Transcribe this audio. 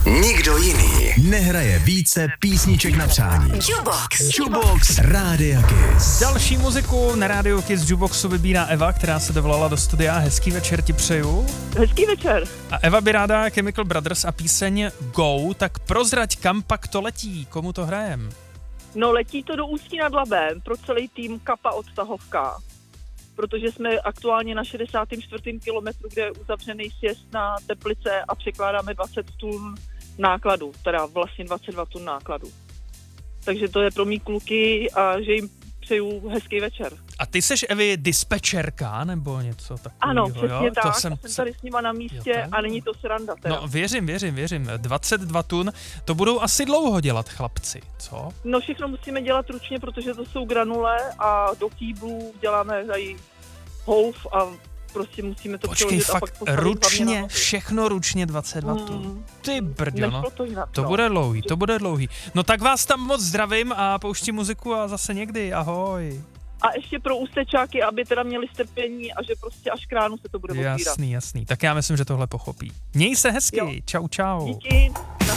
Nikdo jiný nehraje více písniček na přání. Jukebox Rádia Kiss. Další muziku na Rádio Kiss Jukeboxu vybírá Eva, která se dovolala do studia. Hezký večer ti přeju. Hezký večer. A Eva by ráda Chemical Brothers a píseň Go, tak prozrať, kam pak to letí, komu to hrajem? No, letí to do Ústí nad Labem pro celý tým Kappa Odtahovka, protože jsme aktuálně na 64. kilometru, kde je uzavřený sjezd na Teplice a překládáme 20 tun nákladu, teda vlastně 22 tun nákladu. Takže to je pro mý kluky a že jim přeju hezký večer. A ty seš, Evi, dispečerka nebo něco takového? Ano, přesně jo? tak. Jsem tady s nima na místě a není to sranda teda. No, věřím. 22 tun, to budou asi dlouho dělat chlapci, co? No, všechno musíme dělat ručně, protože to jsou granule a do kýblů děláme tady houf a prostě musíme to Počkej, přeložit fakt a pak postavit ručně, všechno ručně 22 tun. Ty brďo, no. To bude dlouhý. No tak vás tam moc zdravím a pouštím muziku a zase někdy, ahoj. A ještě pro ústečáky, aby teda měli strpění a že prostě až k ránu se to bude odbírat. Jasný. Tak já myslím, že tohle pochopí. Měj se hezky, jo. Čau. Díky.